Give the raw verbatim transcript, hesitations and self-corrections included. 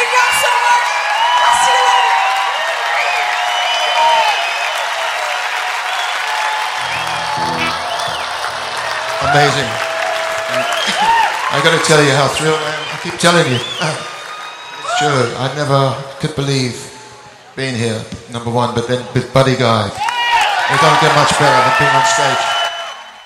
you guys so much. I'll see you later. Amazing. I got to tell you how thrilled I am. I keep telling you. It's true. I never could believe being here, number one, but then with Buddy Guy. It don't get much better than being on stage.